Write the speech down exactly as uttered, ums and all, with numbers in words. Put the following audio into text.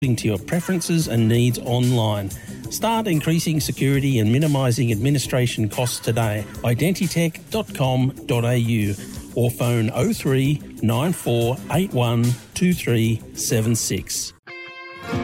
to your preferences and needs online. Start increasing security and minimising administration costs today. identitech dot com dot a u or phone oh three nine four eight one two three seven six.